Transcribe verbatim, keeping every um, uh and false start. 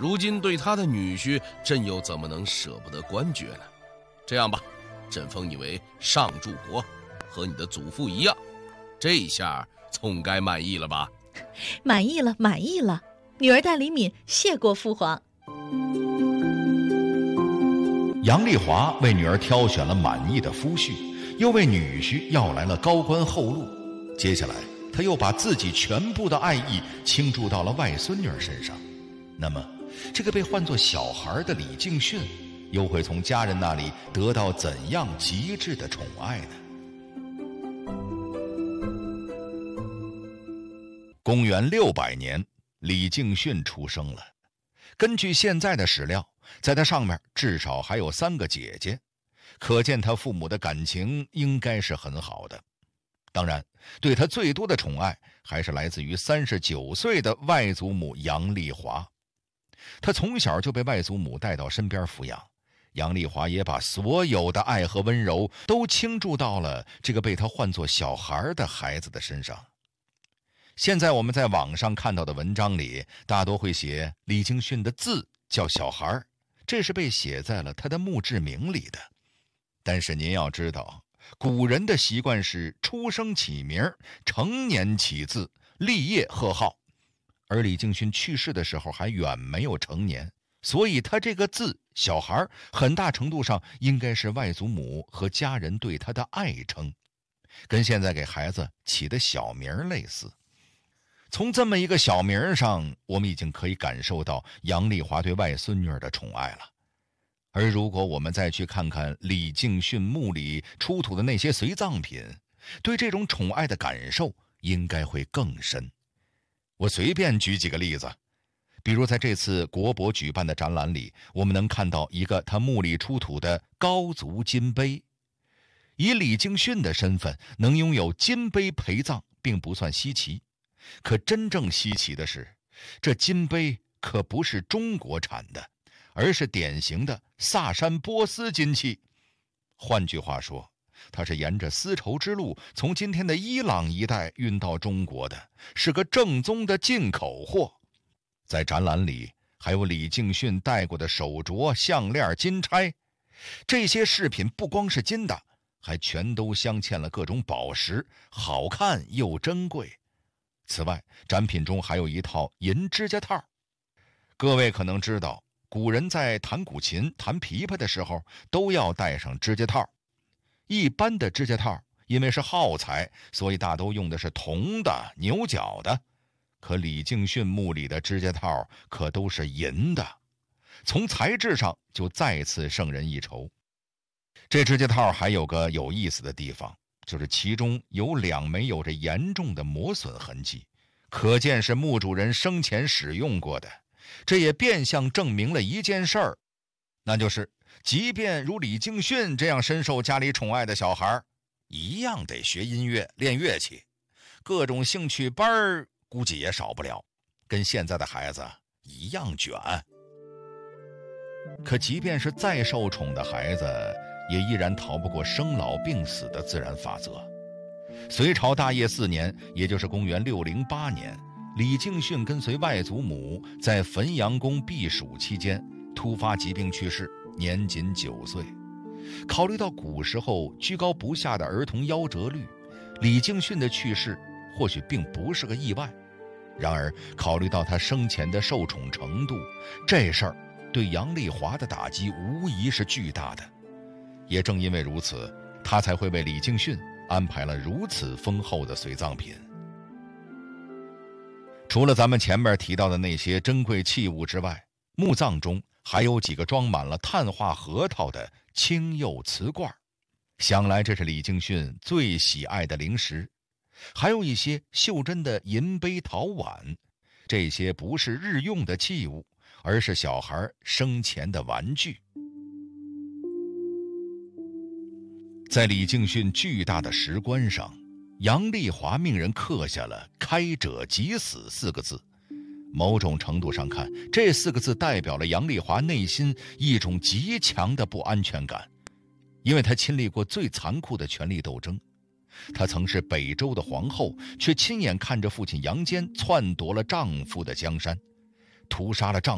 如今对他的女婿，朕又怎么能舍不得官爵呢？这样吧，朕封你为上柱国，和你的祖父一样。这下总该满意了吧？ 满意了，满意了。女儿戴礼敏，谢过父皇。 杨丽华为女儿挑选了满意的夫婿，又为女婿要来了高官厚禄。接下来，他又把自己全部的爱意倾注到了外孙女儿身上。那么，这个被唤作小孩的李敬训，又会从家人那里得到怎样极致的宠爱呢？公元六百年，李敬训出生了。根据现在的史料，在他上面至少还有三个姐姐，可见他父母的感情应该是很好的。当然，对他最多的宠爱还是来自于三十九岁的外祖母杨丽华。他从小就被外祖母带到身边抚养，杨丽华也把所有的爱和温柔都倾注到了这个被他唤作小孩的孩子的身上。现在我们在网上看到的文章里，大多会写李敬训的字叫小孩，这是被写在了他的墓志铭里的。但是您要知道，古人的习惯是出生起名，成年起字，立业贺号。而李敬训去世的时候还远没有成年，所以他这个字小孩很大程度上应该是外祖母和家人对他的爱称，跟现在给孩子起的小名类似。从这么一个小名上，我们已经可以感受到杨丽华对外孙女儿的宠爱了。而如果我们再去看看李敬训墓里出土的那些随葬品，对这种宠爱的感受应该会更深。我随便举几个例子，比如在这次国博举办的展览里，我们能看到一个他墓里出土的高足金杯。以李敬训的身份能拥有金杯陪葬并不算稀奇，可真正稀奇的是，这金杯可不是中国产的，而是典型的萨珊波斯金器。换句话说，它是沿着丝绸之路从今天的伊朗一带运到中国的，是个正宗的进口货。在展览里还有李敬训戴过的手镯、项链、金钗，这些饰品不光是金的，还全都镶嵌了各种宝石，好看又珍贵。此外，展品中还有一套银指甲套。各位可能知道，古人在弹古琴、弹琵琶的时候都要戴上指甲套。一般的指甲套因为是耗材，所以大都用的是铜的、牛角的。可李敬训墓里的指甲套可都是银的，从材质上就再次胜人一筹。这指甲套还有个有意思的地方，就是其中有两枚有着严重的磨损痕迹，可见是墓主人生前使用过的。这也变相证明了一件事儿，那就是即便如李敬训这样深受家里宠爱的小孩，一样得学音乐、练乐器，各种兴趣班估计也少不了，跟现在的孩子一样卷。可即便是再受宠的孩子，也依然逃不过生老病死的自然法则。隋朝大业四年，也就是公元六零八年，李敬训跟随外祖母在汾阳宫避暑期间突发疾病去世，年仅九岁。考虑到古时候居高不下的儿童夭折率，李敬训的去世或许并不是个意外。然而考虑到他生前的受宠程度，这事儿对杨丽华的打击无疑是巨大的。也正因为如此，他才会为李敬训安排了如此丰厚的随葬品。除了咱们前面提到的那些珍贵器物之外，墓葬中还有几个装满了碳化核桃的青釉瓷罐，想来这是李敬训最喜爱的零食。还有一些袖珍的银杯陶碗，这些不是日用的器物，而是小孩生前的玩具。在李敬训巨大的石棺上，杨丽华命人刻下了“开者即死”四个字。某种程度上看，这四个字代表了杨丽华内心一种极强的不安全感，因为她亲历过最残酷的权力斗争。她曾是北周的皇后，却亲眼看着父亲杨坚篡夺了丈夫的江山，屠杀了丈